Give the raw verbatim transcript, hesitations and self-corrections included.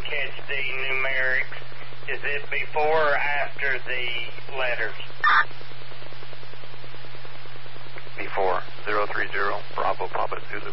catch the numerics. Is it before or after the letters? Before. zero three zero, Bravo, Papa Zulu.